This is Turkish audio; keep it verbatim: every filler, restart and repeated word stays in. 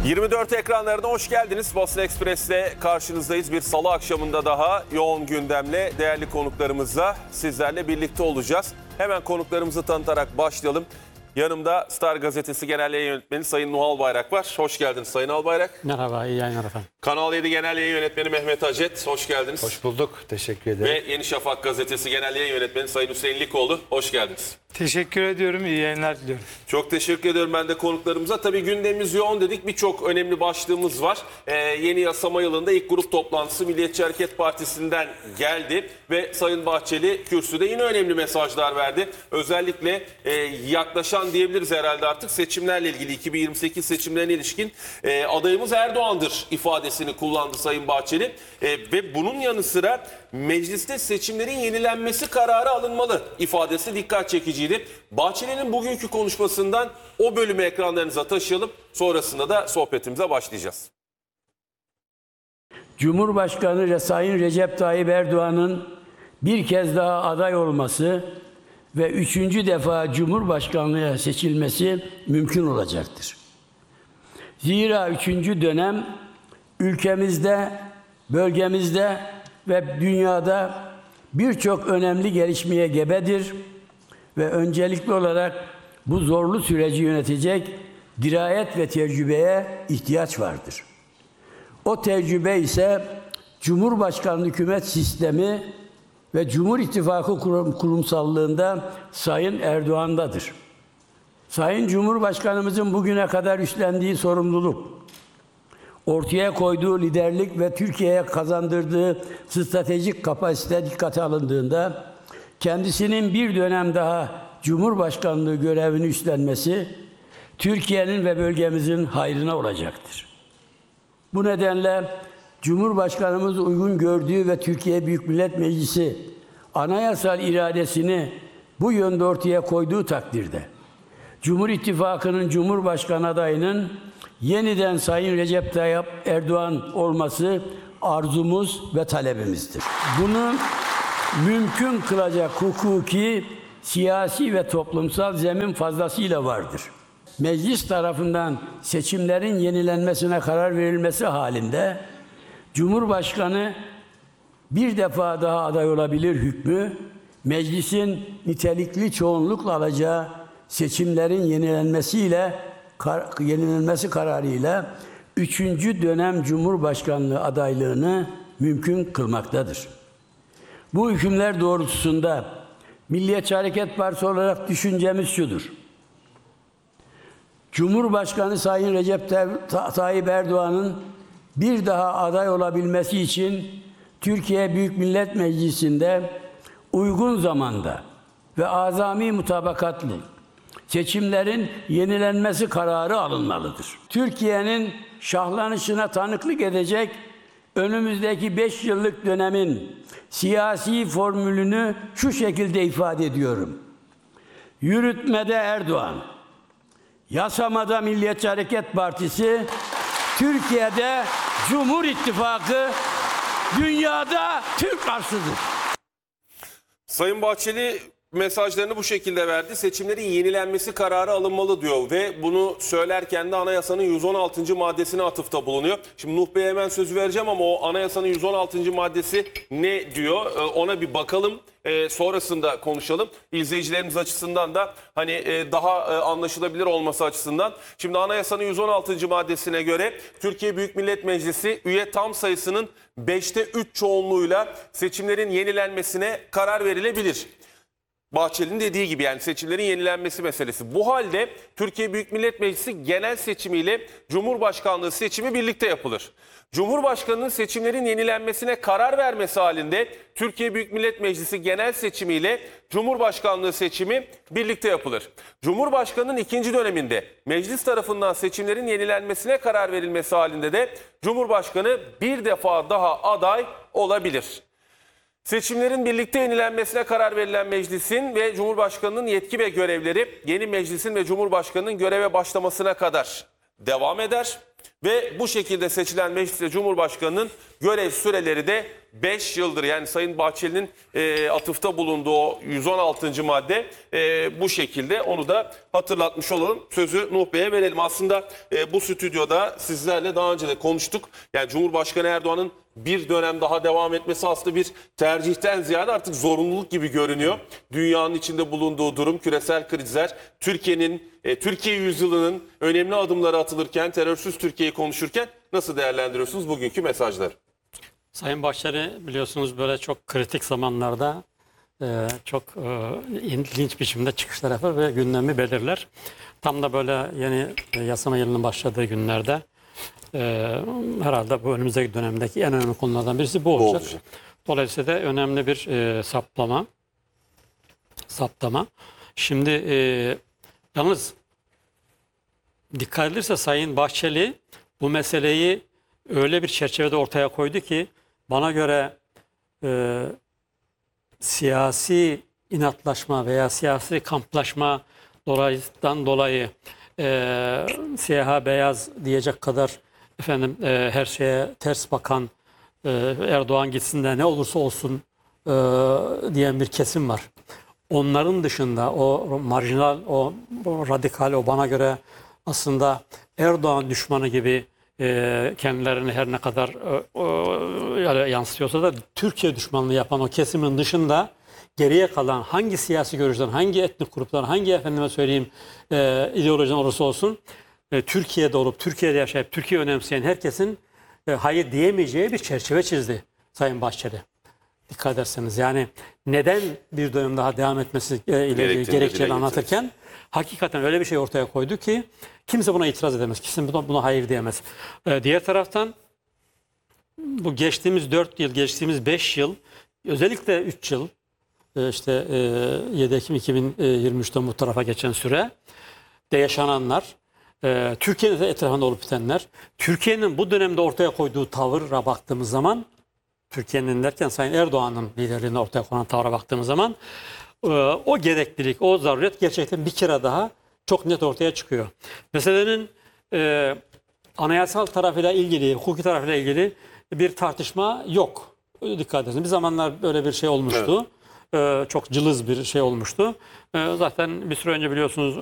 yirmi dört ekranlarına hoş geldiniz. Basın Ekspres'te karşınızdayız. Bir salı akşamında daha yoğun gündemle değerli konuklarımızla sizlerle birlikte olacağız. Hemen konuklarımızı tanıtarak başlayalım. Yanımda Star Gazetesi Genel Yayın Yönetmeni Sayın Nuh Albayrak var. Hoş geldiniz Sayın Albayrak. Merhaba, iyi yayınlar efendim. Kanal yedi Genel Yayın Yönetmeni Mehmet Acet. Hoş geldiniz. Hoş bulduk, teşekkür ederim. Ve Yeni Şafak Gazetesi Genel Yayın Yönetmeni Sayın Hüseyin Likoğlu. Hoş geldiniz. Teşekkür ediyorum, iyi yayınlar diliyorum. Çok teşekkür ediyorum ben de konuklarımıza. Tabii gündemimiz yoğun dedik. Birçok önemli başlığımız var. Ee, yeni yasama yılında ilk grup toplantısı Milliyetçi Hareket Partisi'nden geldi. Ve Sayın Bahçeli kürsüde yine önemli mesajlar verdi. Özellikle e, yaklaşan diyebiliriz herhalde artık seçimlerle ilgili iki bin yirmi sekiz seçimlerine ilişkin e, adayımız Erdoğan'dır ifadesini kullandı Sayın Bahçeli. E, ve bunun yanı sıra mecliste seçimlerin yenilenmesi kararı alınmalı ifadesi dikkat çekiciydi. Bahçeli'nin bugünkü konuşmasından o bölümü ekranlarınıza taşıyalım. Sonrasında da sohbetimize başlayacağız. Cumhurbaşkanı Sayın Recep Tayyip Erdoğan'ın bir kez daha aday olması ve üçüncü defa Cumhurbaşkanlığına seçilmesi mümkün olacaktır. Zira üçüncü dönem ülkemizde, bölgemizde ve dünyada birçok önemli gelişmeye gebedir ve öncelikli olarak bu zorlu süreci yönetecek dirayet ve tecrübeye ihtiyaç vardır. O tecrübe ise Cumhurbaşkanlığı hükümet sistemi ve Cumhur İttifakı kurumsallığında Sayın Erdoğan'dadır. Sayın Cumhurbaşkanımızın bugüne kadar üstlendiği sorumluluk, ortaya koyduğu liderlik ve Türkiye'ye kazandırdığı stratejik kapasite dikkate alındığında kendisinin bir dönem daha Cumhurbaşkanlığı görevini üstlenmesi Türkiye'nin ve bölgemizin hayrına olacaktır. Bu nedenle Cumhurbaşkanımız uygun gördüğü ve Türkiye Büyük Millet Meclisi anayasal iradesini bu yönde ortaya koyduğu takdirde Cumhur İttifakı'nın Cumhurbaşkanı adayının yeniden Sayın Recep Tayyip Erdoğan olması arzumuz ve talebimizdir. Bunu mümkün kılacak hukuki, siyasi ve toplumsal zemin fazlasıyla vardır. Meclis tarafından seçimlerin yenilenmesine karar verilmesi halinde Cumhurbaşkanı bir defa daha aday olabilir hükmü, meclisin nitelikli çoğunlukla alacağı seçimlerin yenilenmesiyle kar, yenilenmesi kararıyla üçüncü dönem Cumhurbaşkanlığı adaylığını mümkün kılmaktadır. Bu hükümler doğrultusunda Milliyetçi Hareket Partisi olarak düşüncemiz şudur. Cumhurbaşkanı Sayın Recep Tayyip Erdoğan'ın bir daha aday olabilmesi için Türkiye Büyük Millet Meclisi'nde uygun zamanda ve azami mutabakatlı seçimlerin yenilenmesi kararı alınmalıdır. Türkiye'nin şahlanışına tanıklık edecek önümüzdeki beş yıllık dönemin siyasi formülünü şu şekilde ifade ediyorum. Yürütmede Erdoğan, yasamada Milliyetçi Hareket Partisi, Türkiye'de Cumhur İttifakı, dünyada Türk arsıdır. Sayın Bahçeli mesajlarını bu şekilde verdi. Seçimlerin yenilenmesi kararı alınmalı diyor ve bunu söylerken de anayasanın yüz on altıncı maddesine atıfta bulunuyor. Şimdi Nuh Bey'e hemen sözü vereceğim ama o anayasanın yüz on altıncı maddesi ne diyor? Ee, ona bir bakalım. Ee, sonrasında konuşalım. İzleyicilerimiz açısından da hani e, daha e, anlaşılabilir olması açısından. Şimdi anayasanın yüz on altıncı maddesine göre Türkiye Büyük Millet Meclisi üye tam sayısının beşte üç çoğunluğuyla seçimlerin yenilenmesine karar verilebilir. Bahçeli'nin dediği gibi yani seçimlerin yenilenmesi meselesi. Bu halde Türkiye Büyük Millet Meclisi genel seçimiyle Cumhurbaşkanlığı seçimi birlikte yapılır. Cumhurbaşkanının seçimlerin yenilenmesine karar vermesi halinde Türkiye Büyük Millet Meclisi genel seçimiyle Cumhurbaşkanlığı seçimi birlikte yapılır. Cumhurbaşkanının ikinci döneminde meclis tarafından seçimlerin yenilenmesine karar verilmesi halinde de Cumhurbaşkanı bir defa daha aday olabilir. Seçimlerin birlikte yenilenmesine karar verilen meclisin ve Cumhurbaşkanı'nın yetki ve görevleri yeni meclisin ve Cumhurbaşkanı'nın göreve başlamasına kadar devam eder. Ve bu şekilde seçilen meclis ve Cumhurbaşkanı'nın görev süreleri de beş yıldır, yani Sayın Bahçeli'nin e, atıfta bulunduğu o yüz on altıncı madde e, bu şekilde, onu da hatırlatmış olalım. Sözü Nuh Bey'e verelim. Aslında e, bu stüdyoda sizlerle daha önce de konuştuk. Yani Cumhurbaşkanı Erdoğan'ın bir dönem daha devam etmesi aslında bir tercihten ziyade artık zorunluluk gibi görünüyor. Dünyanın içinde bulunduğu durum, küresel krizler, Türkiye'nin, e, Türkiye yüzyılının önemli adımları atılırken, terörsüz Türkiye'yi konuşurken nasıl değerlendiriyorsunuz bugünkü mesajları? Sayın Bahçeli biliyorsunuz böyle çok kritik zamanlarda e, çok e, ilginç biçimde çıkışlar yapar ve gündemi belirler. Tam da böyle yeni e, yasama yılının başladığı günlerde e, herhalde bu önümüzdeki dönemdeki en önemli konulardan birisi bu olacak. olacak. Dolayısıyla önemli bir e, saptama. Saptama. Şimdi e, yalnız dikkat edilirse Sayın Bahçeli bu meseleyi öyle bir çerçevede ortaya koydu ki bana göre e, siyasi inatlaşma veya siyasi kamplaşma dolayısından dolayı e, siyaha beyaz diyecek kadar efendim e, her şeye ters bakan e, Erdoğan gitsin de ne olursa olsun e, diyen bir kesim var. Onların dışında o marjinal, o, o radikal, o bana göre aslında Erdoğan düşmanı gibi e, kendilerini her ne kadar e, e, yansıtıyorsa da Türkiye düşmanlığı yapan o kesimin dışında geriye kalan hangi siyasi görüşten, hangi etnik gruptan, hangi efendime söyleyeyim e, ideolojiden olursa olsun e, Türkiye'de olup Türkiye'de yaşayıp Türkiye önemseyen herkesin e, hayır diyemeyeceği bir çerçeve çizdi Sayın Bahçeli. Dikkat ederseniz yani neden bir dönem daha devam etmesi e, ile gerekçeleri anlatırken hakikaten öyle bir şey ortaya koydu ki kimse buna itiraz edemez. Kimse buna, buna hayır diyemez. E, diğer taraftan bu geçtiğimiz dört yıl, geçtiğimiz beş yıl, özellikle üç yıl, e, işte e, yedi Ekim iki bin yirmi üç'ten bu tarafa geçen süre de yaşananlar, e, Türkiye'nin etrafında olup bitenler, Türkiye'nin bu dönemde ortaya koyduğu tavıra baktığımız zaman, Türkiye'nin derken Sayın Erdoğan'ın liderliğine ortaya konan tavra baktığımız zaman e, o gereklilik, o zaruret gerçekten bir kere daha çok net ortaya çıkıyor. Meselenin e, anayasal tarafıyla ilgili, hukuki tarafıyla ilgili bir tartışma yok. Dikkat edin. Bir zamanlar böyle bir şey olmuştu. Evet. E, çok cılız bir şey olmuştu. E, zaten bir süre önce biliyorsunuz